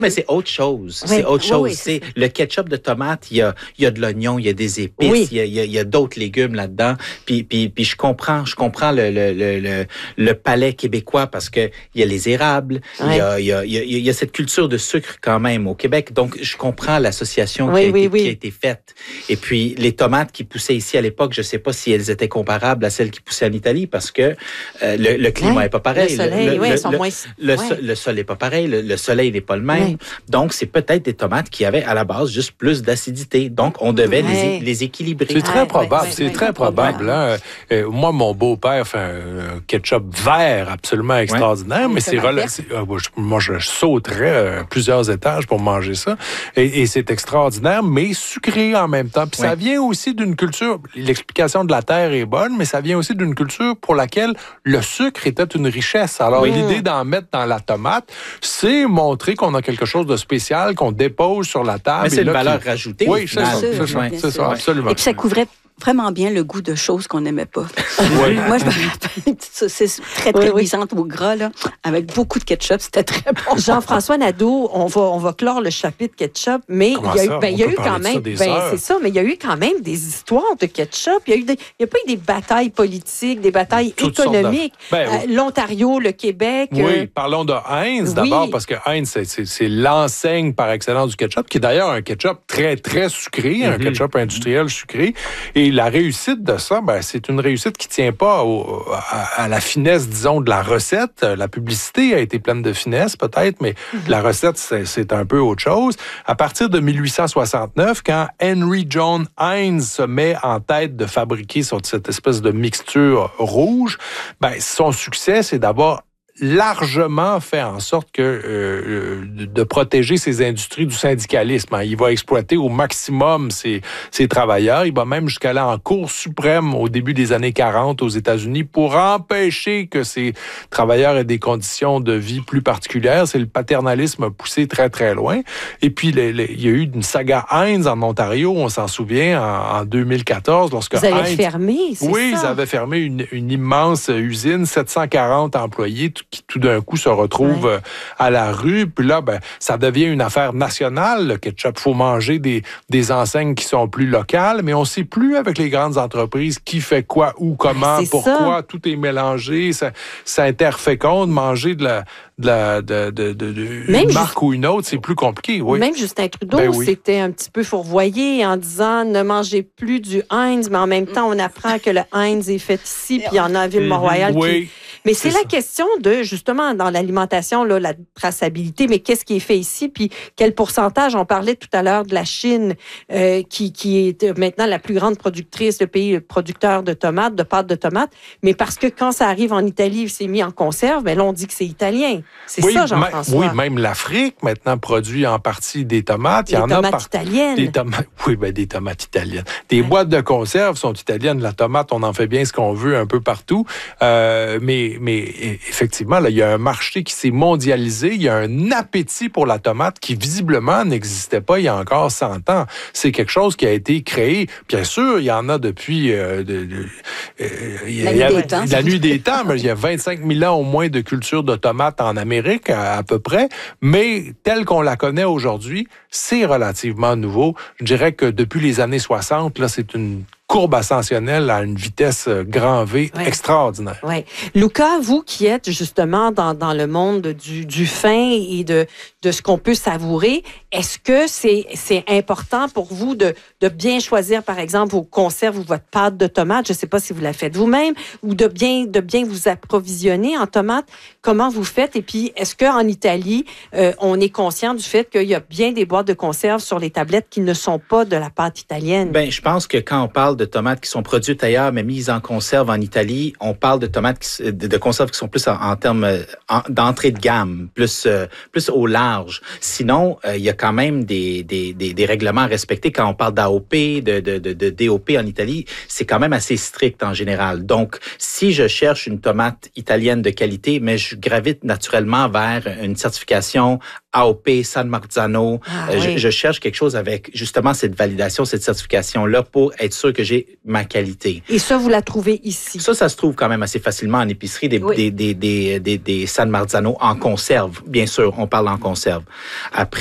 Mais c'est autre chose. Oui. C'est autre chose. Oui, c'est le ketchup de tomate, il y a de l'oignon, il y a des épices, il y a d'autres légumes là-dedans. Puis je comprends le palais québécois parce que il y a les érables, il y a cette culture de sucre quand même au Québec. Donc je comprends l'association qui a été faite. Et puis les tomates qui poussaient ici à l'époque, je sais pas si elles étaient comparables à celles qui poussaient en Italie parce que le climat est pas pareil. Le sol est pas pareil, le soleil n'est pas le même. Donc, c'est peut-être des tomates qui avaient à la base juste plus d'acidité. Donc, on devait les équilibrer. C'est très probable. C'est très probable. Hein? Moi, mon beau-père fait un ketchup vert absolument extraordinaire, mais c'est relatif. Moi, je sauterais plusieurs étages pour manger ça. Et c'est extraordinaire, mais sucré en même temps. Puis ça vient aussi d'une culture, l'explication de la terre est bonne, mais ça vient aussi d'une culture pour laquelle le sucre était une richesse. Alors, l'idée d'en mettre dans la tomate, c'est montrer qu'on a quelque chose de spécial qu'on dépose sur la table. Mais c'est une valeur rajoutée. Oui, c'est ça, absolument. Et puis ça couvrait vraiment bien le goût de choses qu'on n'aimait pas. Moi, je me rappelle une petite saucisse très cuisante au gras, là, avec beaucoup de ketchup. C'était très bon. Jean-François Nadeau, on va clore le chapitre ketchup, mais il y a eu quand même... c'est ça, mais il y a eu quand même des histoires de ketchup. Il n'y a pas eu des batailles politiques, des batailles économiques. L'Ontario, le Québec... Oui, parlons de Heinz d'abord, parce que Heinz, c'est l'enseigne par excellence du ketchup, qui est d'ailleurs un ketchup très, très sucré, un ketchup industriel sucré. Et la réussite de ça, c'est une réussite qui tient pas à la finesse, disons, de la recette. La publicité a été pleine de finesse, peut-être, mais la recette, c'est un peu autre chose. À partir de 1869, quand Henry John Heinz se met en tête de fabriquer cette espèce de mixture rouge, son succès, c'est d'abord largement fait en sorte que de protéger ces industries du syndicalisme. Il va exploiter au maximum ses travailleurs. Il va même jusqu'à aller en Cour suprême au début des années 40 aux États-Unis pour empêcher que ces travailleurs aient des conditions de vie plus particulières. C'est le paternalisme poussé très, très loin. Et puis, il y a eu une saga Heinz en Ontario, on s'en souvient, en 2014, lorsque Vous avez fermé, c'est ça? Oui, ils avaient fermé une immense usine, 740 employés, qui tout d'un coup se retrouvent à la rue. Puis là, ça devient une affaire nationale, le ketchup. Il faut manger des enseignes qui sont plus locales, mais on ne sait plus avec les grandes entreprises qui fait quoi, où, comment, pourquoi. Ça. Tout est mélangé. Ça interféconde. Manger une marque ou une autre, c'est plus compliqué. Oui. Même Justin Trudeau s'était un petit peu fourvoyé en disant ne mangez plus du Heinz, mais en même temps, on apprend que le Heinz est fait ici, puis il y en a à Ville-Mont-Royal Mais c'est la question de, justement, dans l'alimentation, là, la traçabilité, mais qu'est-ce qui est fait ici, puis quel pourcentage? On parlait tout à l'heure de la Chine, qui est maintenant la plus grande productrice, le pays producteur de tomates, de pâtes de tomates, mais parce que quand ça arrive en Italie, c'est mis en conserve, mais là, on dit que c'est italien. C'est ça, Jean-François? Oui, même l'Afrique, maintenant, produit en partie des tomates. Des tomates italiennes. Des tomates italiennes. Des boîtes de conserve sont italiennes. La tomate, on en fait bien ce qu'on veut un peu partout, mais effectivement, là, il y a un marché qui s'est mondialisé. Il y a un appétit pour la tomate qui, visiblement, n'existait pas il y a encore 100 ans. C'est quelque chose qui a été créé. Bien sûr, il y en a depuis la nuit des temps. Mais il y a 25 000 ans au moins de culture de tomates en Amérique, à peu près. Mais telle qu'on la connaît aujourd'hui, c'est relativement nouveau. Je dirais que depuis les années 60, là, c'est une courbe ascensionnelle à une vitesse grand V extraordinaire. Oui. Luca, vous qui êtes justement dans le monde du fin et de ce qu'on peut savourer, est-ce que c'est important pour vous de bien choisir, par exemple, vos conserves ou votre pâte de tomates? Je ne sais pas si vous la faites vous-même, ou de bien vous approvisionner en tomates. Comment vous faites? Et puis, est-ce qu'en Italie, on est conscient du fait qu'il y a bien des boîtes de conserve sur les tablettes qui ne sont pas de la pâte italienne? Bien, je pense que quand on parle de tomates qui sont produites ailleurs, mais mises en conserve en Italie, on parle de tomates de conserve qui sont plus en termes d'entrée de gamme, plus au large. Sinon, il y a quand même des règlements à respecter. Quand on parle d'AOP, de DOP en Italie, c'est quand même assez strict en général. Donc, si je cherche une tomate italienne de qualité, mais je gravite naturellement vers une certification AOP, San Marzano, je cherche quelque chose avec justement cette validation, cette certification-là pour être sûr que j'ai protéger ma qualité. Et ça, vous la trouvez ici? Ça se trouve quand même assez facilement en épicerie, des San Marzano en conserve. Bien sûr, on parle en conserve. Après,